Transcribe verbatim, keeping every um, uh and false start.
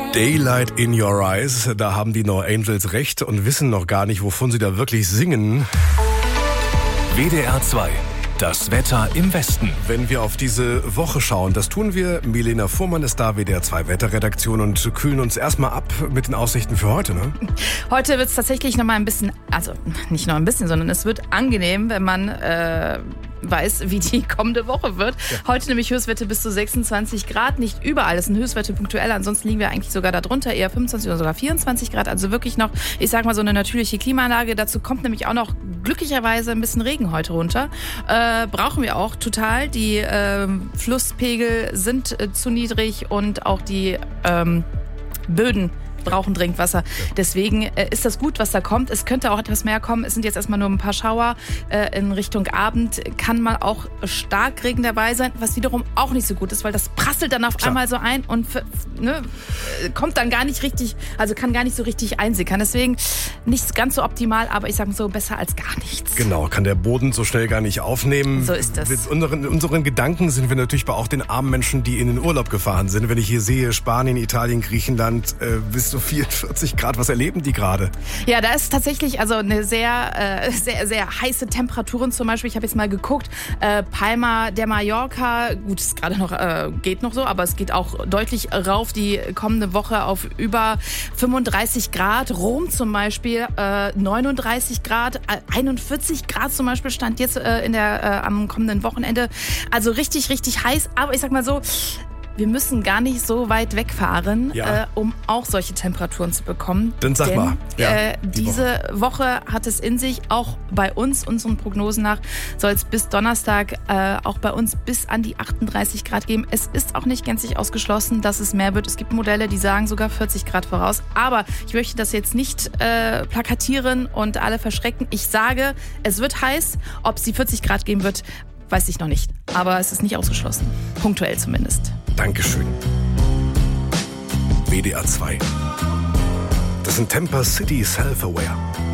Daylight in Your Eyes, da haben die No Angels recht und wissen noch gar nicht, wovon sie da wirklich singen. W D R zwei, das Wetter im Westen. Wenn wir auf diese Woche schauen, das tun wir. Milena Fuhrmann ist da, W D R zwei Wetterredaktion, und kühlen uns erstmal ab mit den Aussichten für heute, ne? Heute wird es tatsächlich noch mal ein bisschen, also nicht nur ein bisschen, sondern es wird angenehm, wenn man äh, weiß, wie die kommende Woche wird. Ja. Heute nämlich Höchstwerte bis zu sechsundzwanzig Grad, nicht überall, das sind Höchstwerte punktuell, ansonsten liegen wir eigentlich sogar darunter, eher fünfundzwanzig oder sogar vierundzwanzig Grad, also wirklich noch, ich sag mal, so eine natürliche Klimaanlage. Dazu kommt nämlich auch noch glücklicherweise ein bisschen Regen heute runter. Äh, brauchen wir auch total. Die äh, Flusspegel sind äh, zu niedrig und auch die ähm, Böden brauchen dringend Wasser. Deswegen äh, ist das gut, was da kommt. Es könnte auch etwas mehr kommen. Es sind jetzt erstmal nur ein paar Schauer. Äh, in Richtung Abend kann mal auch Starkregen dabei sein, was wiederum auch nicht so gut ist, weil das prasselt dann auf Klar. einmal so ein und ne, kommt dann gar nicht richtig, also kann gar nicht so richtig einsickern. Deswegen nicht ganz so optimal, aber ich sage so, besser als gar nichts. Genau, kann der Boden so schnell gar nicht aufnehmen. So ist das. Mit unseren, unseren Gedanken sind wir natürlich bei auch den armen Menschen, die in den Urlaub gefahren sind. Wenn ich hier sehe, Spanien, Italien, Griechenland, äh, bis zu vierundvierzig Grad, was erleben die gerade? Ja, da ist tatsächlich also eine sehr, äh, sehr, sehr heiße Temperaturen zum Beispiel. Ich habe jetzt mal geguckt, äh, Palma de Mallorca, gut, ist gerade noch, äh, geht noch so, aber es geht auch deutlich rauf die kommende Woche auf über fünfunddreißig Grad. Rom zum Beispiel äh, neununddreißig Grad, einundvierzig Grad zum Beispiel stand jetzt äh, in der, äh, am kommenden Wochenende. Also richtig, richtig heiß, aber ich sag mal so, wir müssen gar nicht so weit wegfahren, ja. äh, um auch solche Temperaturen zu bekommen. Dann sag Denn, mal. Ja, äh, die diese Woche. Woche hat es in sich, auch bei uns, unseren Prognosen nach, soll es bis Donnerstag äh, auch bei uns bis an die achtunddreißig Grad geben. Es ist auch nicht gänzlich ausgeschlossen, dass es mehr wird. Es gibt Modelle, die sagen sogar vierzig Grad voraus. Aber ich möchte das jetzt nicht äh, plakatieren und alle verschrecken. Ich sage, es wird heiß. Ob es die vierzig Grad geben wird, weiß ich noch nicht. Aber es ist nicht ausgeschlossen. Punktuell zumindest. Dankeschön. W D R zwei. Das sind Temper City Self-Aware.